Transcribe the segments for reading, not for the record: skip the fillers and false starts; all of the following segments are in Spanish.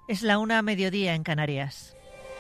Es la 1:00 en Canarias.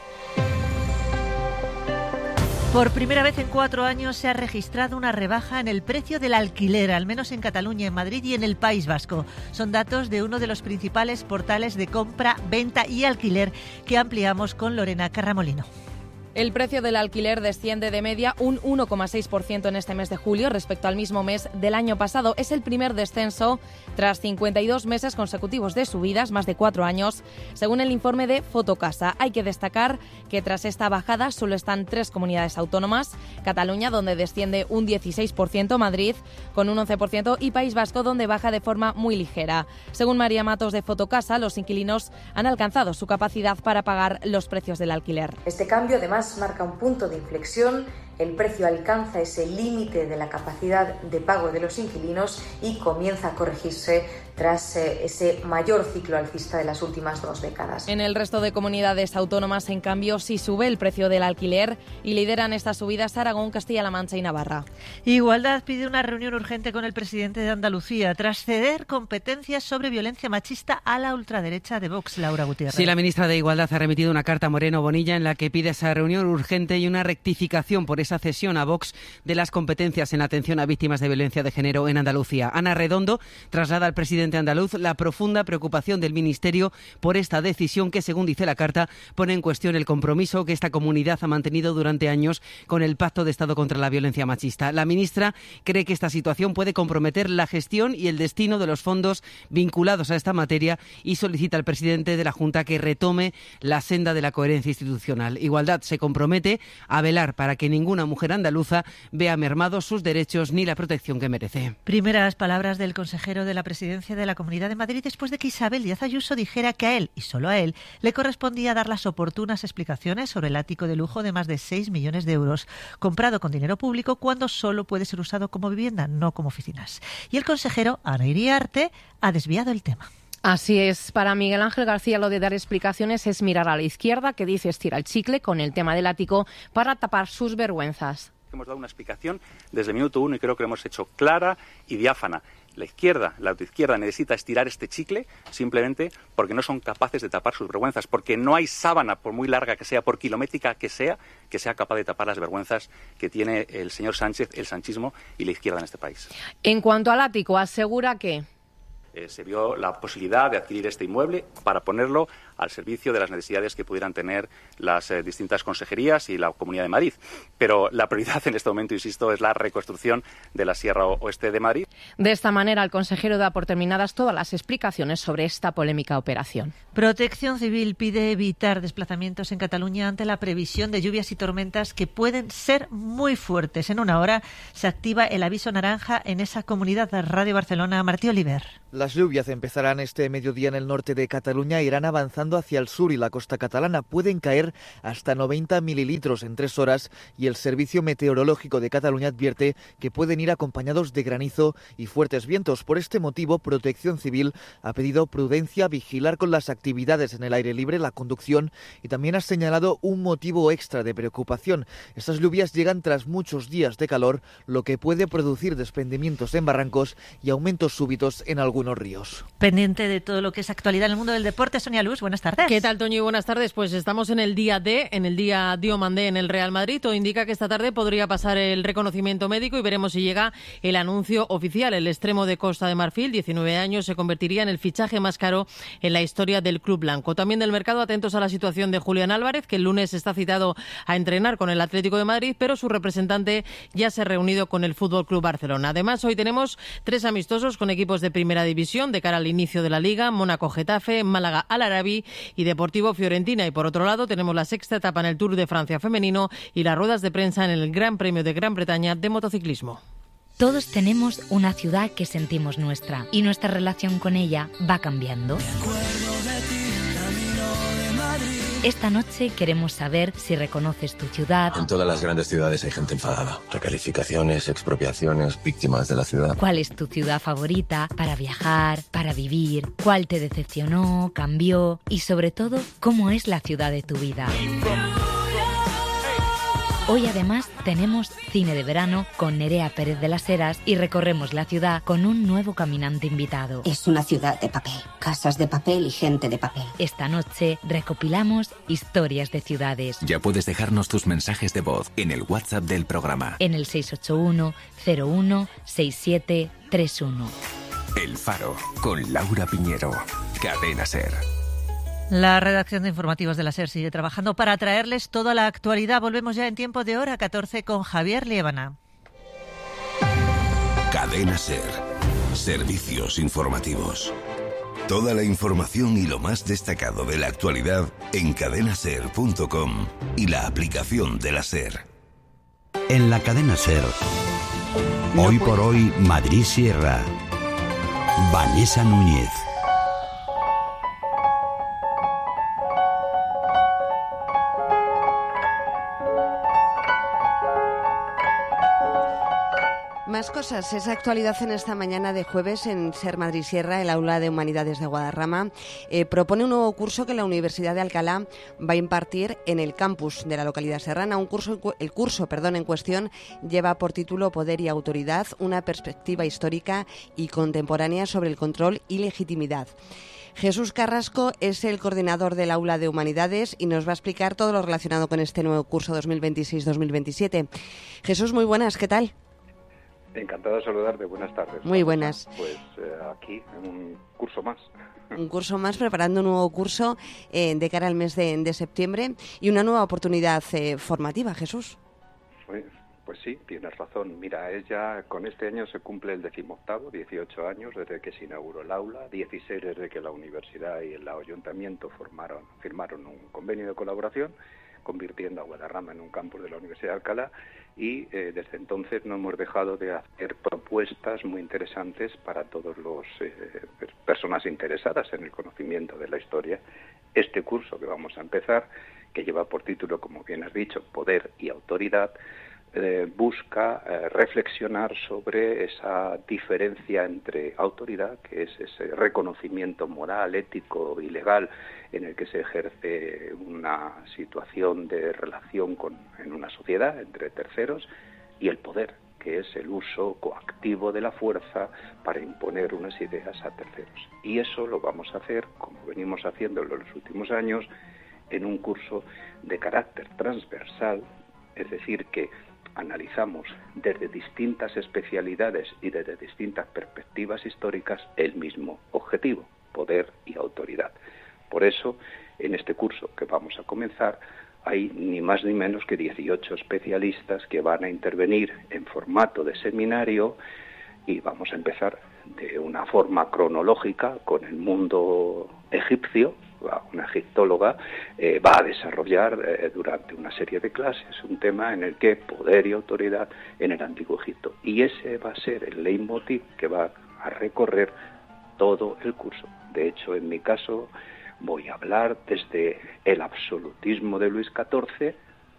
Por primera vez en 4 años se ha registrado una rebaja en el precio del alquiler, al menos en Cataluña, en Madrid y en el País Vasco. Son datos de uno de los principales portales de compra, venta y alquiler que ampliamos con Lorena Carramolino. El precio del alquiler desciende de media un 1,6% en este mes de julio respecto al mismo mes del año pasado. Es el primer descenso tras 52 meses consecutivos de subidas, más de 4 años, según el informe de Fotocasa. Hay que destacar que tras esta bajada solo están 3 comunidades autónomas: Cataluña, donde desciende un 16%, Madrid con un 11% y País Vasco, donde baja de forma muy ligera. Según María Matos de Fotocasa, los inquilinos han alcanzado su capacidad para pagar los precios del alquiler. Este cambio, además, marca un punto de inflexión. El precio alcanza ese límite de la capacidad de pago de los inquilinos y comienza a corregirse tras ese mayor ciclo alcista de las últimas 2 décadas. En el resto de comunidades autónomas, en cambio, sí sube el precio del alquiler y lideran estas subidas Aragón, Castilla-La Mancha y Navarra. Igualdad pide una reunión urgente con el presidente de Andalucía tras ceder competencias sobre violencia machista a la ultraderecha de Vox, Laura Gutiérrez. Sí, la ministra de Igualdad ha remitido una carta a Moreno Bonilla en la que pide esa reunión urgente y una rectificación por esa cesión a Vox de las competencias en atención a víctimas de violencia de género en Andalucía. Ana Redondo traslada al presidente andaluz la profunda preocupación del Ministerio por esta decisión que, según dice la carta, pone en cuestión el compromiso que esta comunidad ha mantenido durante años con el Pacto de Estado contra la Violencia Machista. La ministra cree que esta situación puede comprometer la gestión y el destino de los fondos vinculados a esta materia y solicita al presidente de la Junta que retome la senda de la coherencia institucional. Igualdad se compromete a velar para que ninguna mujer andaluza vea mermados sus derechos ni la protección que merece. Primeras palabras del consejero de la Presidencia de la Comunidad de Madrid después de que Isabel Díaz Ayuso dijera que a él, y solo a él, le correspondía dar las oportunas explicaciones sobre el ático de lujo de más de 6 millones de euros, comprado con dinero público cuando solo puede ser usado como vivienda, no como oficinas. Y el consejero, Ana Iriarte, ha desviado el tema. Así es, para Miguel Ángel García lo de dar explicaciones es mirar a la izquierda, que dice estira el chicle con el tema del ático para tapar sus vergüenzas. Hemos dado una explicación desde el minuto 1 y creo que lo hemos hecho clara y diáfana. La autoizquierda necesita estirar este chicle simplemente porque no son capaces de tapar sus vergüenzas, porque no hay sábana, por muy larga que sea, por kilométrica que sea capaz de tapar las vergüenzas que tiene el señor Sánchez, el sanchismo y la izquierda en este país. En cuanto al ático, asegura que se vio la posibilidad de adquirir este inmueble para ponerlo al servicio de las necesidades que pudieran tener las distintas consejerías y la Comunidad de Madrid. Pero la prioridad en este momento, insisto, es la reconstrucción de la Sierra Oeste de Madrid. De esta manera, el consejero da por terminadas todas las explicaciones sobre esta polémica operación. Protección Civil pide evitar desplazamientos en Cataluña ante la previsión de lluvias y tormentas que pueden ser muy fuertes. En una hora se activa el aviso naranja en esa comunidad. Radio Barcelona, Martí Oliver. Las lluvias empezarán este mediodía en el norte de Cataluña e irán avanzando hacia el sur y la costa catalana. Pueden caer hasta 90 mililitros en 3 horas y el Servicio Meteorológico de Cataluña advierte que pueden ir acompañados de granizo y fuertes vientos. Por este motivo, Protección Civil ha pedido prudencia, vigilar con las actividades en el aire libre, la conducción, y también ha señalado un motivo extra de preocupación. Estas lluvias llegan tras muchos días de calor, lo que puede producir desprendimientos en barrancos y aumentos súbitos en algunos ríos. Pendiente de todo lo que es actualidad en el mundo del deporte, Sonia Luz, buenas tardes. ¿Qué tal, Toño? Y buenas tardes. Pues estamos en el día D, en el día Diomandé en el Real Madrid. Todo indica que esta tarde podría pasar el reconocimiento médico y veremos si llega el anuncio oficial. El extremo de Costa de Marfil, 19 años, se convertiría en el fichaje más caro en la historia del club blanco. También del mercado, atentos a la situación de Julián Álvarez, que el lunes está citado a entrenar con el Atlético de Madrid, pero su representante ya se ha reunido con el Fútbol Club Barcelona. Además, hoy tenemos 3 amistosos con equipos de primera división de cara al inicio de la Liga: Mónaco-Getafe, Málaga-Al-Arabi y Deportivo-Fiorentina. Y por otro lado tenemos la 6ª etapa en el Tour de Francia femenino y las ruedas de prensa en el Gran Premio de Gran Bretaña de motociclismo. Todos tenemos una ciudad que sentimos nuestra y nuestra relación con ella va cambiando. Esta noche queremos saber si reconoces tu ciudad. En todas las grandes ciudades hay gente enfadada. Recalificaciones, expropiaciones, víctimas de la ciudad. ¿Cuál es tu ciudad favorita para viajar, para vivir? ¿Cuál te decepcionó, cambió? Y sobre todo, ¿cómo es la ciudad de tu vida? Hoy además tenemos cine de verano con Nerea Pérez de las Heras y recorremos la ciudad con un nuevo caminante invitado. Es una ciudad de papel, casas de papel y gente de papel. Esta noche recopilamos historias de ciudades. Ya puedes dejarnos tus mensajes de voz en el WhatsApp del programa. En el 681 01 6731. El Faro, con Laura Piñero. Cadena SER. La redacción de informativos de la SER sigue trabajando para traerles toda la actualidad. Volvemos ya en tiempo de hora 14 con Javier Liébana. Cadena SER. Servicios informativos. Toda la información y lo más destacado de la actualidad en cadenaser.com y la aplicación de la SER. En la cadena SER. Hoy por hoy, Madrid Sierra. Vanessa Núñez. Más cosas, esa actualidad en esta mañana de jueves en SER Madrid Sierra, el Aula de Humanidades de Guadarrama, propone un nuevo curso que la Universidad de Alcalá va a impartir en el campus de la localidad serrana. El curso en cuestión lleva por título Poder y Autoridad, una perspectiva histórica y contemporánea sobre el control y legitimidad. Jesús Carrasco es el coordinador del Aula de Humanidades y nos va a explicar todo lo relacionado con este nuevo curso 2026-2027. Jesús, muy buenas, ¿qué tal? Encantado de saludarte, buenas tardes. Muy buenas. Pues aquí, en un curso más. Un curso más, preparando un nuevo curso de cara al mes de septiembre y una nueva oportunidad formativa, Jesús. Pues sí, tienes razón. Mira, con este año se cumple el 18º, 18 años desde que se inauguró el aula, 16 desde que la universidad y el ayuntamiento firmaron un convenio de colaboración, convirtiendo a Guadarrama en un campus de la Universidad de Alcalá, y desde entonces no hemos dejado de hacer propuestas muy interesantes para todas las personas interesadas en el conocimiento de la historia. Este curso que vamos a empezar, que lleva por título, como bien has dicho, Poder y Autoridad, busca reflexionar sobre esa diferencia entre autoridad, que es ese reconocimiento moral, ético y legal en el que se ejerce una situación de relación en una sociedad entre terceros, y el poder, que es el uso coactivo de la fuerza para imponer unas ideas a terceros. Y eso lo vamos a hacer, como venimos haciéndolo en los últimos años, en un curso de carácter transversal, es decir, que analizamos desde distintas especialidades y desde distintas perspectivas históricas el mismo objetivo, poder y autoridad. Por eso, en este curso que vamos a comenzar, hay ni más ni menos que 18 especialistas que van a intervenir en formato de seminario, y vamos a empezar de una forma cronológica con el mundo egipcio. Una egiptóloga va a desarrollar durante una serie de clases un tema en el que poder y autoridad en el Antiguo Egipto. Y ese va a ser el leitmotiv que va a recorrer todo el curso. De hecho, en mi caso, voy a hablar desde el absolutismo de Luis XIV,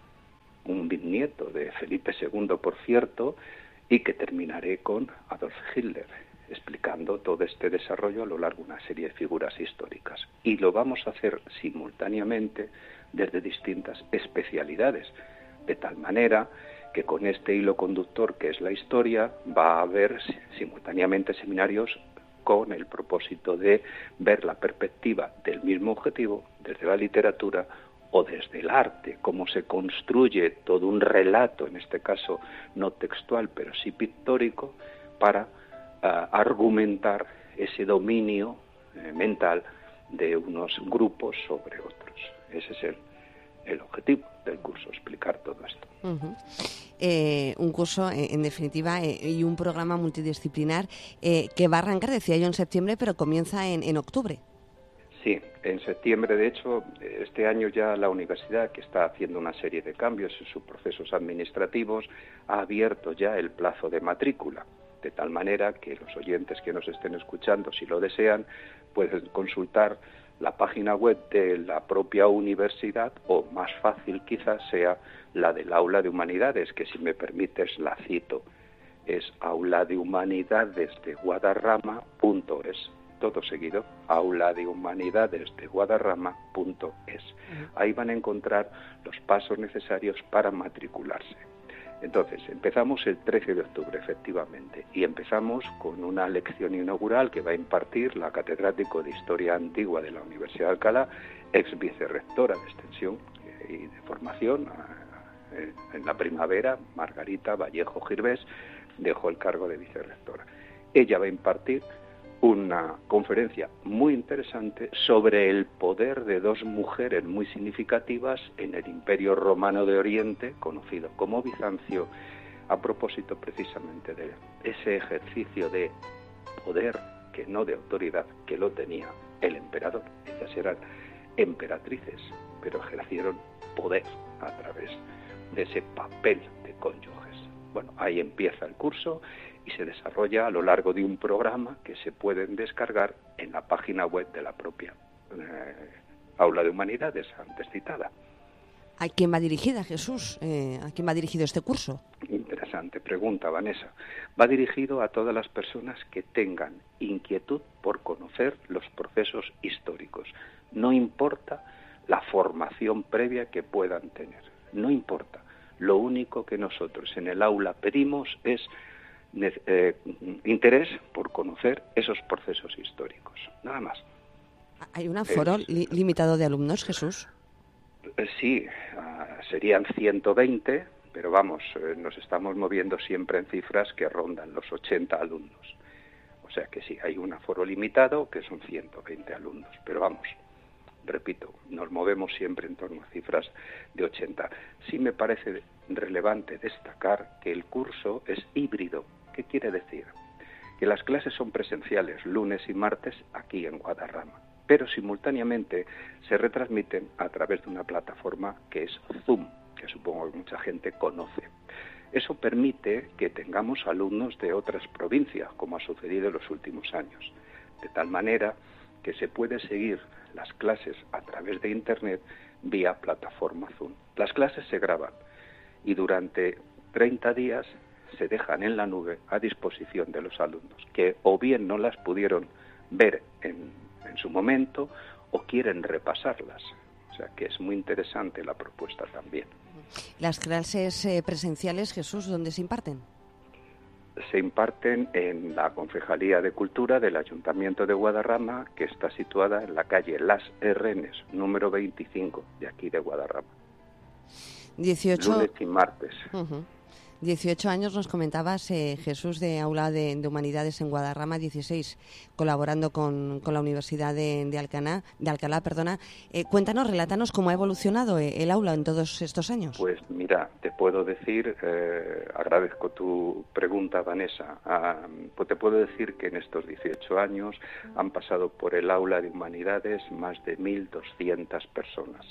un bisnieto de Felipe II, por cierto, y que terminaré con Adolf Hitler, explicando todo este desarrollo a lo largo de una serie de figuras históricas. Y lo vamos a hacer simultáneamente desde distintas especialidades, de tal manera que con este hilo conductor que es la historia, va a haber simultáneamente seminarios con el propósito de ver la perspectiva del mismo objetivo desde la literatura o desde el arte, cómo se construye todo un relato, en este caso no textual, pero sí pictórico, para argumentar ese dominio mental de unos grupos sobre otros. Ese es el objetivo del curso, explicar todo esto. Un curso, en definitiva, y un programa multidisciplinar que va a arrancar, decía yo, en septiembre, pero comienza en octubre. Sí, en septiembre. De hecho, este año ya la universidad, que está haciendo una serie de cambios en sus procesos administrativos, ha abierto ya el plazo de matrícula, de tal manera que los oyentes que nos estén escuchando, si lo desean, pueden consultar la página web de la propia universidad, o más fácil quizás sea la del Aula de Humanidades, que si me permites la cito, es auladehumanidadesdeguadarrama.es. todo seguido, auladehumanidadesdeguadarrama.es. Ahí van a encontrar los pasos necesarios para matricularse. Entonces, empezamos el 13 de octubre, efectivamente, y empezamos con una lección inaugural que va a impartir la catedrático de Historia Antigua de la Universidad de Alcalá, ex vicerrectora de Extensión y de Formación. En la primavera, Margarita Vallejo Girvés dejó el cargo de vicerrectora. Ella va a impartir una conferencia muy interesante sobre el poder de dos mujeres muy significativas en el Imperio Romano de Oriente, conocido como Bizancio, a propósito precisamente de ese ejercicio de poder, que no de autoridad, que lo tenía el emperador. Ellas eran emperatrices, pero ejercieron poder a través de ese papel de cónyuges. Bueno, ahí empieza el curso y se desarrolla a lo largo de un programa que se pueden descargar en la página web de la propia Aula de Humanidades, antes citada. ¿A quién va dirigida, Jesús? ¿A quién va dirigido este curso? Interesante pregunta, Vanessa. Va dirigido a todas las personas que tengan inquietud por conocer los procesos históricos. No importa la formación previa que puedan tener, no importa. Lo único que nosotros en el aula pedimos es interés por conocer esos procesos históricos, nada más. ¿Hay un aforo limitado de alumnos, Jesús? Sí, serían 120, pero vamos, nos estamos moviendo siempre en cifras que rondan los 80 alumnos. O sea que sí, hay un aforo limitado que son 120 alumnos, pero vamos, repito, nos movemos siempre en torno a cifras de 80. Sí me parece relevante destacar que el curso es híbrido. ¿Qué quiere decir? Que las clases son presenciales lunes y martes aquí en Guadarrama, pero simultáneamente se retransmiten a través de una plataforma que es Zoom, que supongo que mucha gente conoce. Eso permite que tengamos alumnos de otras provincias, como ha sucedido en los últimos años, de tal manera que se puede seguir las clases a través de Internet vía plataforma Zoom. Las clases se graban y durante 30 días se dejan en la nube a disposición de los alumnos, que o bien no las pudieron ver en su momento o quieren repasarlas. O sea que es muy interesante la propuesta también. ¿Las clases presenciales, Jesús, dónde se imparten? Se imparten en la Concejalía de Cultura del Ayuntamiento de Guadarrama, que está situada en la calle Las Herrenes, número 25, de aquí de Guadarrama. 18... Lunes y martes. 18 años nos comentabas, Jesús, de Aula de Humanidades en Guadarrama, 16 colaborando con la Universidad de Alcalá. Cuéntanos, relátanos cómo ha evolucionado el aula en todos estos años. Pues mira, te puedo decir, agradezco tu pregunta, Vanessa, pues te puedo decir que en estos 18 años han pasado por el Aula de Humanidades más de 1.200 personas.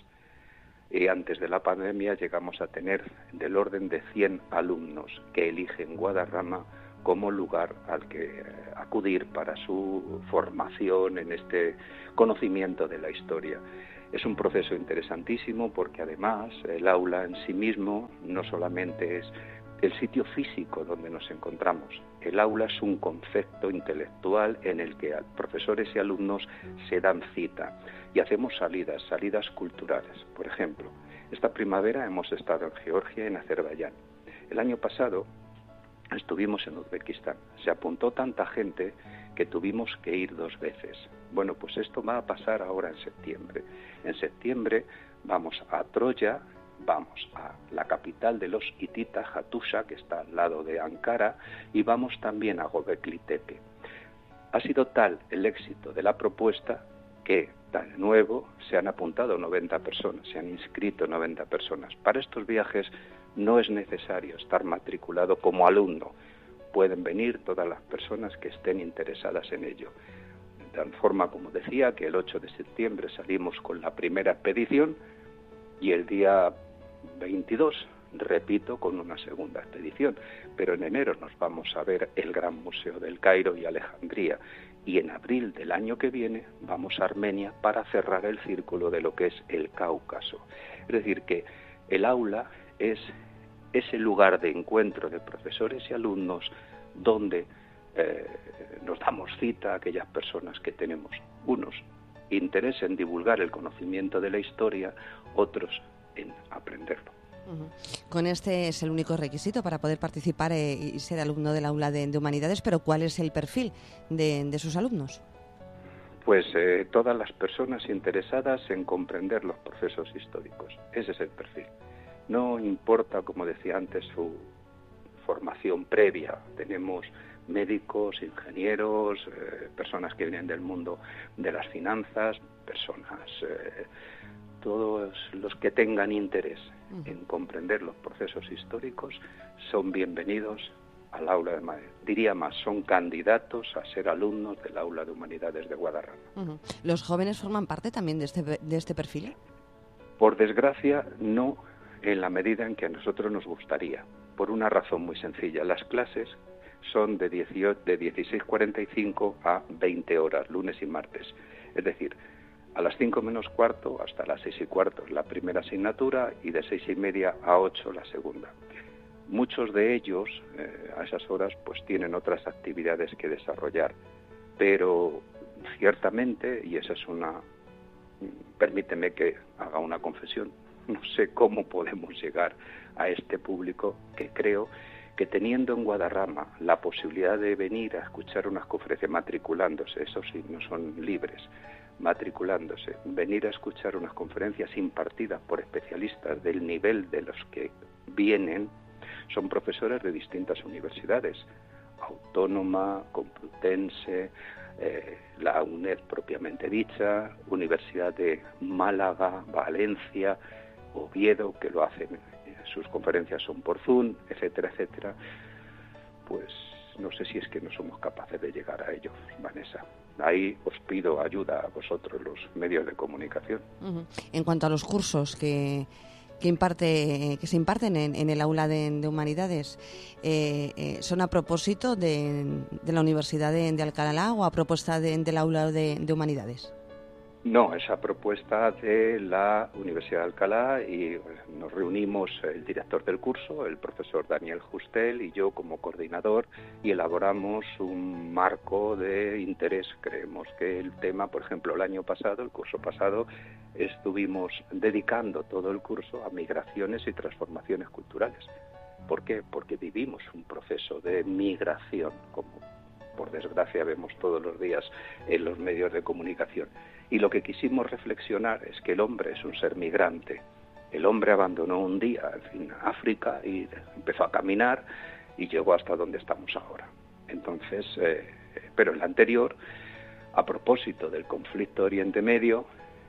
Y antes de la pandemia llegamos a tener del orden de 100 alumnos que eligen Guadarrama como lugar al que acudir para su formación en este conocimiento de la historia. Es un proceso interesantísimo porque además el aula en sí mismo no solamente es el sitio físico donde nos encontramos. El aula es un concepto intelectual en el que profesores y alumnos se dan cita y hacemos salidas culturales. Por ejemplo, esta primavera hemos estado en Georgia y en Azerbaiyán. El año pasado estuvimos en Uzbekistán. Se apuntó tanta gente que tuvimos que ir 2 veces. Bueno, pues esto va a pasar ahora en septiembre. En septiembre vamos a Troya, vamos a la capital de los hititas, Hattusha, que está al lado de Ankara, y vamos también a Göbekli Tepe. Ha sido tal el éxito de la propuesta que, de nuevo, se han apuntado 90 personas, se han inscrito 90 personas. Para estos viajes no es necesario estar matriculado como alumno. Pueden venir todas las personas que estén interesadas en ello. De tal forma, como decía, que el 8 de septiembre salimos con la primera expedición y el día 22, repito, con una segunda expedición. Pero en enero nos vamos a ver el Gran Museo del Cairo y Alejandría. Y en abril del año que viene vamos a Armenia para cerrar el círculo de lo que es el Cáucaso. Es decir, que el aula es ese lugar de encuentro de profesores y alumnos donde nos damos cita a aquellas personas que tenemos unos interés en divulgar el conocimiento de la historia, otros en aprenderlo. Con este es el único requisito para poder participar y ser alumno del aula de Humanidades, pero ¿cuál es el perfil de sus alumnos? Pues todas las personas interesadas en comprender los procesos históricos. Ese es el perfil. No importa, como decía antes, su formación previa. Tenemos médicos, ingenieros, personas que vienen del mundo de las finanzas, personas, todos los que tengan interés en comprender los procesos históricos son bienvenidos al aula de Madrid. Diría más, son candidatos a ser alumnos del aula de Humanidades de Guadarrama. ¿Los jóvenes forman parte también de este perfil? Por desgracia, no en la medida en que a nosotros nos gustaría, por una razón muy sencilla. Las clases son de 16:45 a 20 horas, lunes y martes. Es decir, a las 5 menos cuarto hasta las 6 y cuarto la primera asignatura y de 6 y media a 8 la segunda. Muchos de ellos a esas horas pues tienen otras actividades que desarrollar, pero ciertamente, y esa es permíteme que haga una confesión, no sé cómo podemos llegar a este público que creo que teniendo en Guadarrama la posibilidad de venir a escuchar unas conferencias matriculándose, eso sí, no son libres, matriculándose, venir a escuchar unas conferencias impartidas por especialistas del nivel de los que vienen, son profesores de distintas universidades, Autónoma, Complutense, la UNED propiamente dicha, Universidad de Málaga, Valencia, Oviedo, que lo hacen, sus conferencias son por Zoom, etcétera, etcétera. Pues no sé si es que no somos capaces de llegar a ellos, Vanessa. Ahí os pido ayuda a vosotros, los medios de comunicación. En cuanto a los cursos que se imparten en el aula de Humanidades, ¿son a propósito de la Universidad de Alcalá o a propuesta del aula de Humanidades? No, esa propuesta de la Universidad de Alcalá, y nos reunimos el director del curso, el profesor Daniel Justel, y yo como coordinador, y elaboramos un marco de interés. Creemos que el tema, por ejemplo, el curso pasado, estuvimos dedicando todo el curso a migraciones y transformaciones culturales. ¿Por qué? Porque vivimos un proceso de migración, como por desgracia vemos todos los días en los medios de comunicación. Y lo que quisimos reflexionar es que el hombre es un ser migrante. El hombre abandonó un día, África, y empezó a caminar y llegó hasta donde estamos ahora. Entonces, pero el anterior, a propósito del conflicto Oriente Medio,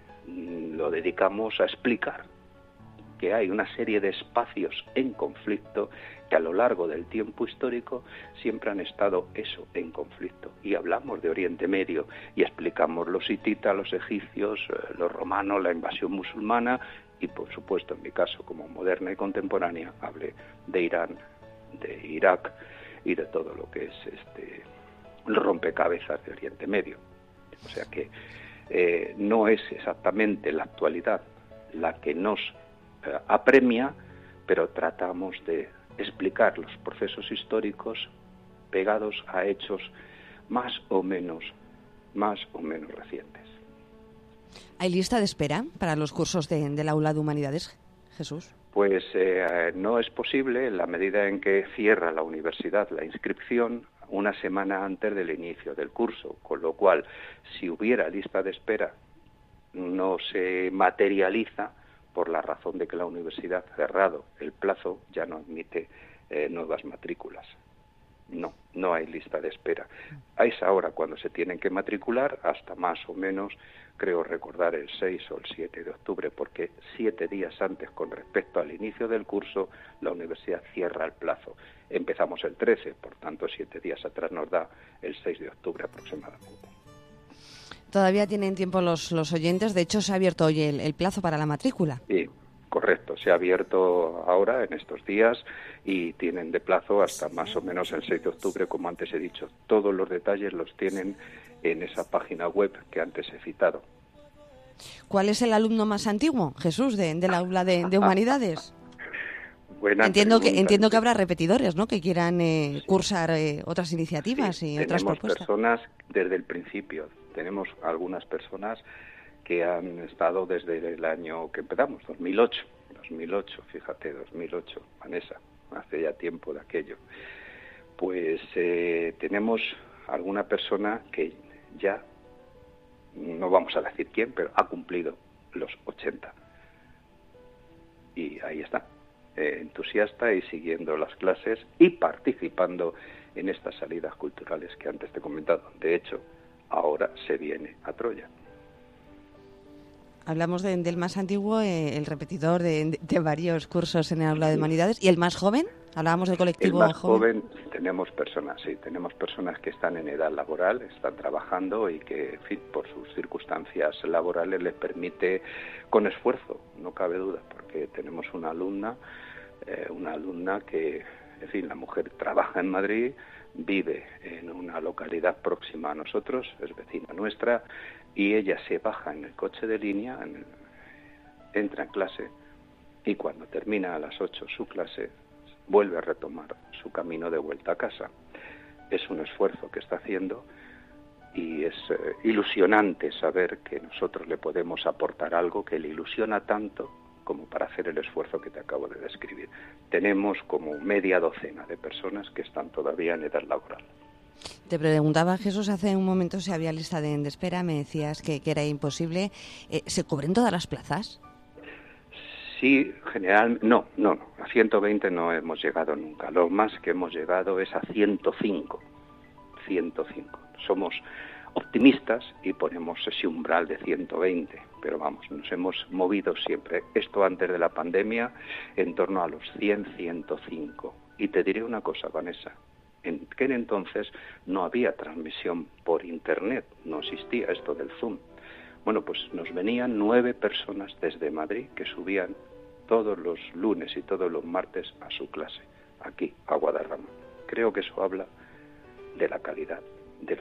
lo dedicamos a explicar que hay una serie de espacios en conflicto que a lo largo del tiempo histórico siempre han estado en conflicto. Y hablamos de Oriente Medio y explicamos los hititas, los egipcios, los romanos, la invasión musulmana y, por supuesto, en mi caso, como moderna y contemporánea, hablé de Irán, de Irak y de todo lo que es el rompecabezas de Oriente Medio. O sea que no es exactamente la actualidad la que nos apremia, pero tratamos de explicar los procesos históricos pegados a hechos más o menos recientes. ¿Hay lista de espera para los cursos del aula de Humanidades, Jesús? Pues no es posible en la medida en que cierra la universidad la inscripción una semana antes del inicio del curso, con lo cual, si hubiera lista de espera, no se materializa por la razón de que la universidad, cerrado el plazo, ya no admite nuevas matrículas. No hay lista de espera. A esa hora, cuando se tienen que matricular, hasta más o menos, creo recordar, el 6 o el 7 de octubre, porque 7 días antes, con respecto al inicio del curso, la universidad cierra el plazo. Empezamos el 13, por tanto, 7 días atrás nos da el 6 de octubre aproximadamente. Todavía tienen tiempo los oyentes. De hecho, se ha abierto hoy el plazo para la matrícula. Sí, correcto. Se ha abierto ahora, en estos días, y tienen de plazo hasta más o menos el 6 de octubre, como antes he dicho. Todos los detalles los tienen en esa página web que antes he citado. ¿Cuál es el alumno más antiguo, Jesús, del aula de Humanidades? Entiendo que habrá repetidores, ¿no?, que quieran cursar otras iniciativas y otras propuestas. Tenemos personas desde el principio. Tenemos algunas personas que han estado desde el año que empezamos, 2008, fíjate, 2008, Vanessa, hace ya tiempo de aquello. Pues tenemos alguna persona que ya, no vamos a decir quién, pero ha cumplido los 80. Y ahí está, entusiasta y siguiendo las clases y participando en estas salidas culturales que antes te he comentado. De hecho, ahora se viene a Troya. Hablamos del más antiguo, el repetidor de varios cursos en el aula de humanidades. ¿Y el más joven? Hablábamos del colectivo el más joven. Tenemos personas que están en edad laboral, están trabajando y que, en fin, por sus circunstancias laborales les permite, con esfuerzo, no cabe duda, porque tenemos una alumna que, en fin, la mujer trabaja en Madrid, vive en una localidad próxima a nosotros, es vecina nuestra, y ella se baja en el coche de línea, entra en clase, y cuando termina a las 8 su clase, vuelve a retomar su camino de vuelta a casa. Es un esfuerzo que está haciendo y es ilusionante saber que nosotros le podemos aportar algo que le ilusiona tanto como para hacer el esfuerzo que te acabo de describir. Tenemos como media docena de personas que están todavía en edad laboral. Te preguntaba, Jesús, hace un momento si había lista de espera, me decías que era imposible. ¿Se cubren todas las plazas? Sí, generalmente, no, a 120 no hemos llegado nunca. Lo más que hemos llegado es a 105. Somos optimistas y ponemos ese umbral de 120, pero vamos, nos hemos movido siempre, esto antes de la pandemia, en torno a los 100, 105. Y te diré una cosa, Vanessa, en aquel entonces no había transmisión por internet, no existía esto del Zoom. Bueno, pues nos venían 9 personas desde Madrid que subían todos los lunes y todos los martes a su clase, aquí, a Guadarrama. Creo que eso habla de la calidad, de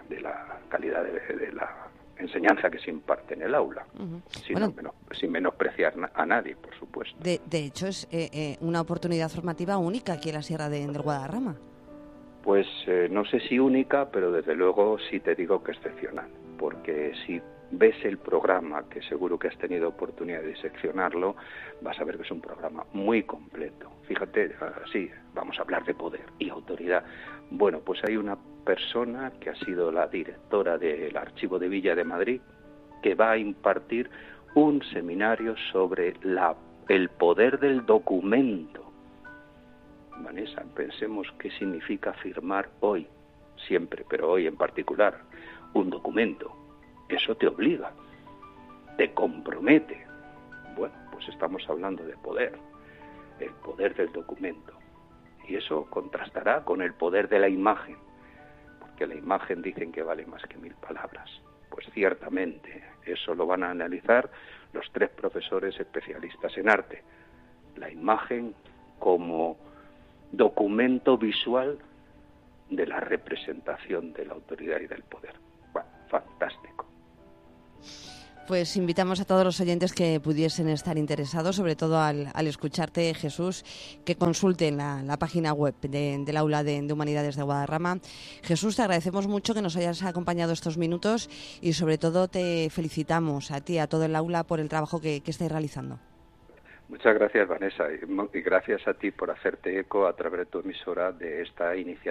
la enseñanza que se imparte en el aula, sin menospreciar a nadie, por supuesto. De hecho, es una oportunidad formativa única aquí en la Sierra del Guadarrama. Pues no sé si única, pero desde luego sí te digo que excepcional, porque si ves el programa, que seguro que has tenido oportunidad de diseccionarlo, vas a ver que es un programa muy completo. Fíjate, así vamos a hablar de poder y autoridad. Bueno, pues hay una persona que ha sido la directora del Archivo de Villa de Madrid, que va a impartir un seminario sobre el poder del documento. Vanessa, pensemos qué significa firmar hoy, siempre, pero hoy en particular, un documento. Eso te obliga, te compromete. Bueno, pues estamos hablando de poder, el poder del documento. Y eso contrastará con el poder de la imagen, porque la imagen dicen que vale más que 1000 palabras. Pues ciertamente, eso lo van a analizar los 3 profesores especialistas en arte. La imagen como documento visual de la representación de la autoridad y del poder. Bueno, fantástico. Pues invitamos a todos los oyentes que pudiesen estar interesados, sobre todo al escucharte, Jesús, que consulten la página web del Aula de Humanidades de Guadarrama. Jesús, te agradecemos mucho que nos hayas acompañado estos minutos y sobre todo te felicitamos a ti y a todo el aula por el trabajo que estáis realizando. Muchas gracias, Vanessa, y gracias a ti por hacerte eco a través de tu emisora de esta iniciativa.